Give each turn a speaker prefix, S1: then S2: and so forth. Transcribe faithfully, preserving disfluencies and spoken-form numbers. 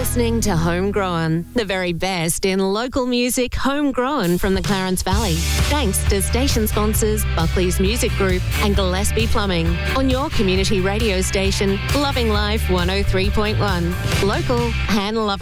S1: listening to Homegrown, the very best in local music homegrown from the Clarence Valley. Thanks to station sponsors Buckley's Music Group and Gillespie Plumbing on your community radio station, Loving Life one oh three point one. Local and loving.